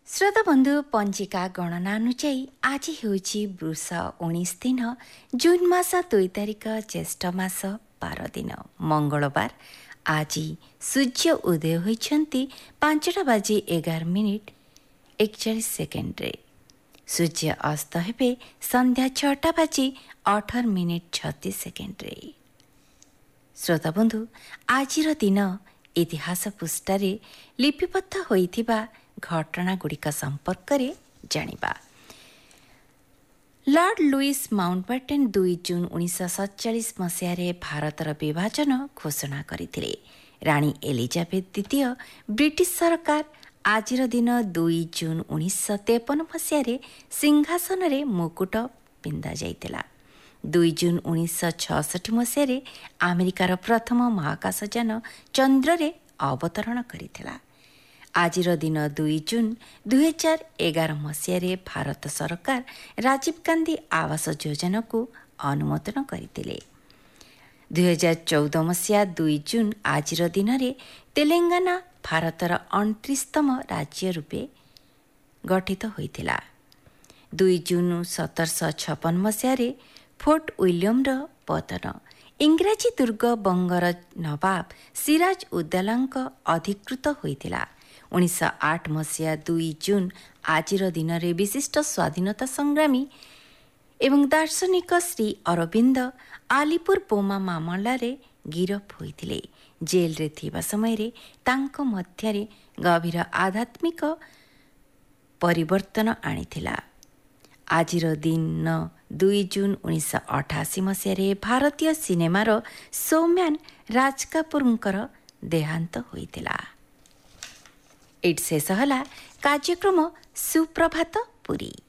श्रोता बंधु पंजिका गणना अनुଯାयी आज ହେଉଛି ବୃଷ 19 दिन ଜୁନ୍ ମାସ 2 ତାରିଖ ଜ୍ୟେଷ୍ଠ ମାସ 12 ଦିନ ମଙ୍ଗଳବାର। ଆଜି ସୂର୍ଯ୍ୟ ଉଦୟ ହୋଇଛନ୍ତି 5:11:41 ସୂର୍ଯ୍ୟ ଅସ୍ତ ହେବେ ସନ୍ଧ୍ୟା 6:18:36। ଶ୍ରୋତା ବନ୍ଧୁ, ଆଜିର ଦିନ ଇତିହାସ ପୃଷ୍ଠାରେ ଲିପିବଦ୍ଧ ହୋଇଥିବା ଘଟଣାଗୁଡ଼ିକ ସମ୍ପର୍କରେ ଜାଣିବା। ଲର୍ଡ ଲୁଇସ୍ ମାଉଣ୍ଟବାଟେନ୍ 2 ଜୁନ୍ 1947 ମସିହାରେ ଭାରତର ବିଭାଜନ ଘୋଷଣା କରିଥିଲେ। ରାଣୀ ଏଲିଜାବେଥ୍ ଦ୍ୱିତୀୟ ବ୍ରିଟିଶ ସରକାର ଆଜିର ଦିନ 2 ଜୁନ୍ 1953 ମସିହାରେ ସିଂହାସନରେ ମୁକୁଟ ପିନ୍ଧାଯାଇଥିଲା। 2 ଜୁନ୍ 1966 ମସିହାରେ ଆମେରିକାର ପ୍ରଥମ ମହାକାଶଯାନ ଚନ୍ଦ୍ରରେ ଅବତରଣ କରିଥିଲା। ଆଜିର ଦିନ 2 ଜୁନ୍ 2011 ମସିହାରେ ଭାରତ ସରକାର ରାଜୀବ ଗାନ୍ଧୀ ଆବାସ ଯୋଜନାକୁ ଅନୁମୋଦନ କରିଥିଲେ। 2014 ମସିହା 2 ଜୁନ୍ ଆଜିର ଦିନରେ ତେଲେଙ୍ଗାନା ଭାରତର 29ତମ ରାଜ୍ୟ ରୂପେ ଗଠିତ ହୋଇଥିଲା। 2 ଜୁନ୍ 1756 ମସିହାରେ ଫୋର୍ଟ ୱିଲିୟମର ପତନ। ଇଂରାଜୀ ଦୁର୍ଗ ବଙ୍ଗର ନବାବ ସିରାଜ ଉଦ୍ଦୌଲାଙ୍କ ଅଧିକୃତ ହୋଇଥିଲା। 1908 ମସିହା 2 ଜୁନ୍ ଆଜିର ଦିନରେ ବିଶିଷ୍ଟ ସ୍ୱାଧୀନତା ସଂଗ୍ରାମୀ ଏବଂ ଦାର୍ଶନିକ ଶ୍ରୀ ଅରବିନ୍ଦ ଆଲିପୁର ବୋମା ମାମଲାରେ ଗିରଫ ହୋଇଥିଲେ। ଜେଲରେ ଥିବା ସମୟରେ ତାଙ୍କ ମଧ୍ୟରେ ଗଭୀର ଆଧ୍ୟାତ୍ମିକ ପରିବର୍ତ୍ତନ ଆଣିଥିଲା। ଆଜିର ଦିନ 2 ଜୁନ୍ 1988 ମସିହାରେ ଭାରତୀୟ ସିନେମାର ଶୋମ୍ୟାନ୍ ରାଜ କାପୁରଙ୍କର ଦେହାନ୍ତ ହୋଇଥିଲା। ଏଇଠି ଶେଷ ହେଲା କାର୍ଯ୍ୟକ୍ରମ ସୁପ୍ରଭାତ ପୁରୀ।